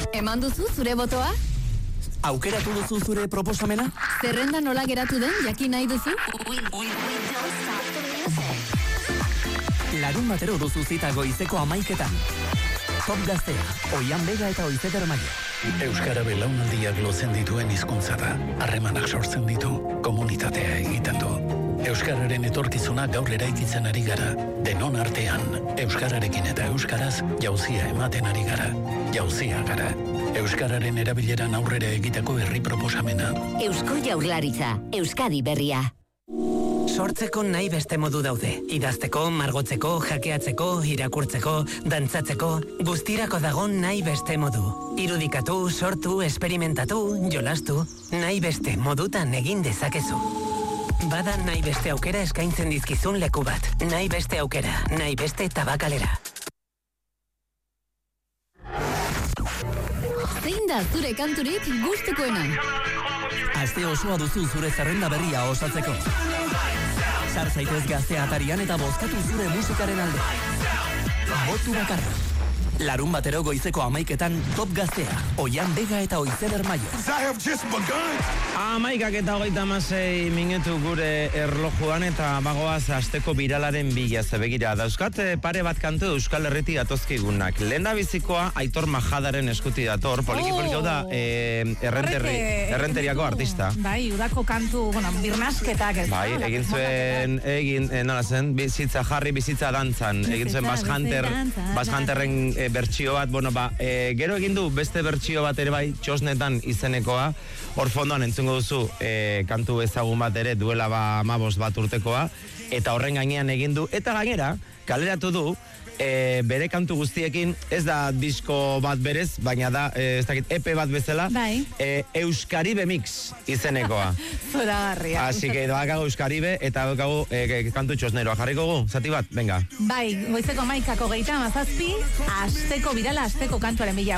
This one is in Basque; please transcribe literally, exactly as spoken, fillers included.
Eman duzu zure botoa? Aukeratu duzu zure proposamena? Zerrenda nola geratu den jakin nahi duzu? Larun batero duzu zita goizeko amaiketan. Top Gaztea, Oian Bega eta Oizeder Maia. Euskara belaunaldiak lotzen dituen hizkuntza da. Harremanak sortzen ditu, komunitatea egiten du. Euskararen etorkizuna gaur eraikitzen ari gara. Denon artean, euskararekin eta euskaraz jauzia ematen ari gara. Jauzia gara. Euskararen erabileran aurrera egiteko herri proposamena. Eusko Jaurlaritza, Euskadi berria. Sortzeko nahi beste modu daude. Idazteko, margotzeko, jakeatzeko, irakurtzeko, dantzatzeko, guztirako dago nahi beste modu. Irudikatu, sortu, esperimentatu, jolastu, nahi beste modutan egin dezakezu. Bada nahi beste aukera eskaintzen dizkizun leku bat. Nahi beste aukera, nahi beste tabakalera. Zein da zure kanturik gustukoena? Aste osoa duzu zure zerrenda berria osatzeko. Sar zaitez Gaztea atarian eta bozkatu zure musikaren alde. Botu bakarra. Larun batero goizeko amaiketan Top Gaztea, Oian Bega eta Oizeder Maio. Amaikak eta hogeita hamasei minutu gure erlojuan eta bagoaz asteko biralaren bila zebegira. Dauzkat pare bat kantu Euskal Herriti datozkigunak. Lenda bizikoa Aitor Majadaren eskuti dator, poliki poliki hau da eh, errenterri, errenteriako artista. Bai, udako kantu, bueno, birnasketak ez. Bai, egin zuen, egin, eh, nola zen, bizitza jarri, bizitza dantzan. Egin zuen Bas Hunter, Bas Hunterren eh, bertsio bat, bueno, ba, e, gero egin du beste bertsio bat ere bai, Txosnetan izenekoa, hor fondoan entzungo duzu e, kantu ezagun bat ere duela ba amabos bat urtekoa, eta horren gainean egin du, eta gainera, kaleratu du, e, bere kantu guztiekin, ez da disko bat berez, baina da, e, ez dakit, E P bat bezala, bai. e, Euskaribe Mix izenekoa. Zoragarria. Así que doakago Euskaribe, eta doakago e, kantu txosneroa. Jarriko gu, zati bat, venga. Bai, goizeko maikako geita mazazpi, asteko birala, asteko kantuaren bila.